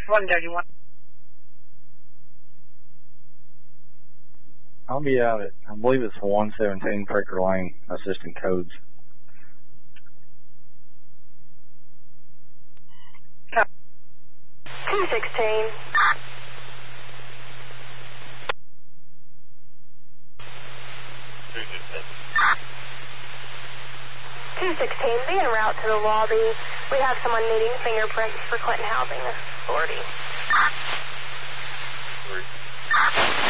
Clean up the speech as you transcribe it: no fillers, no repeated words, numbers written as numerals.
131. I'll be out at, I believe it's 117 Cricker Lane, assisting codes. Copy. 216. 216, be en route to the lobby. We have someone needing fingerprints for Clinton Housing Authority.